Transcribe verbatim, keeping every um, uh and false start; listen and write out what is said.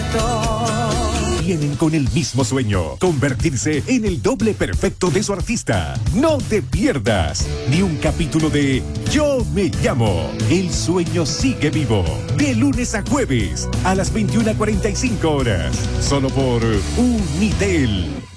Vienen con el mismo sueño, convertirse en el doble perfecto de su artista. No te pierdas ni un capítulo de Yo Me Llamo. El sueño sigue vivo. De lunes a jueves a las veintiuna cuarenta y cinco horas. Solo por Unitel.